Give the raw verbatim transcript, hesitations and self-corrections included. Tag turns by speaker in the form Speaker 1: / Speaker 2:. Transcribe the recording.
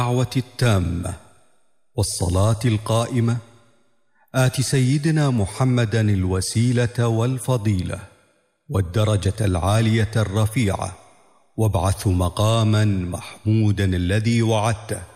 Speaker 1: الدعوة التامة والصلاة القائمة آت سيدنا محمدا الوسيلة والفضيلة والدرجة العالية الرفيعة وابعثه مقاما محمودا الذي وعدته